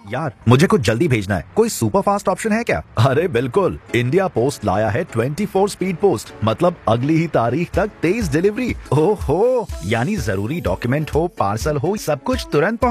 यार मुझे कुछ जल्दी भेजना है, कोई सुपर फास्ट ऑप्शन है क्या? अरे बिल्कुल, इंडिया पोस्ट लाया है 24 स्पीड पोस्ट, मतलब अगली ही तारीख तक तेज डिलीवरी। ओहो, यानी जरूरी डॉक्यूमेंट हो, पार्सल हो, सब कुछ तुरंत